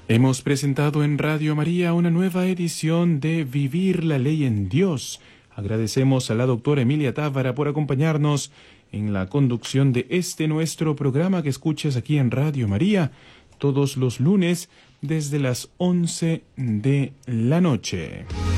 Hemos presentado en Radio María una nueva edición de Vivir la Ley en Dios. Agradecemos a la doctora Emilia Tábara por acompañarnos en la conducción de este nuestro programa que escuchas aquí en Radio María todos los lunes desde las 11 de la noche.